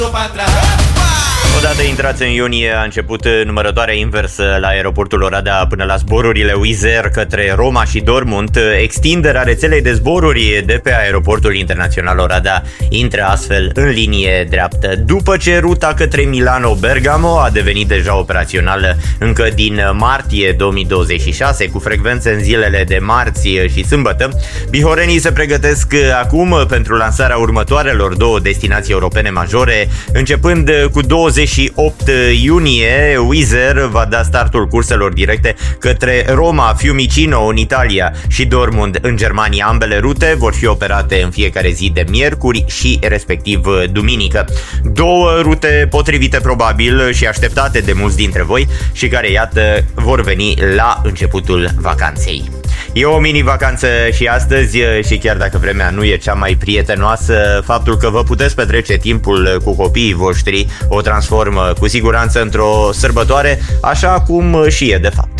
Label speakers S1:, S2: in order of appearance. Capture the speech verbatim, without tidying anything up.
S1: Odată intrați în iunie, a început numărătoarea inversă la aeroportul Oradea până la zborurile Wizz Air către Roma și Dortmund. Extinderea rețelei de zboruri de pe aeroportul internațional Oradea intră astfel în linie dreaptă. După ce ruta către Milano-Bergamo a devenit deja operațională încă din martie două mii douăzeci și șase, cu frecvențe în zilele de marți și sâmbătă, bihorenii se pregătesc acum pentru lansarea următoarelor două destinații europene majore, începând cu douăzeci și opt iunie. Wizz Air va da startul curselor directe către Roma, Fiumicino în Italia și Dortmund în Germania. Ambele rute vor fi operate în fiecare zi de miercuri și respectiv duminică. Două rute potrivite probabil și așteptate de mulți dintre voi și care, iată, vor veni la începutul vacanței. E o mini-vacanță și astăzi și chiar dacă vremea nu e cea mai prietenoasă, faptul că vă puteți petrece timpul cu copiii voștri o transformă cu siguranță într-o sărbătoare, așa cum și e de fapt.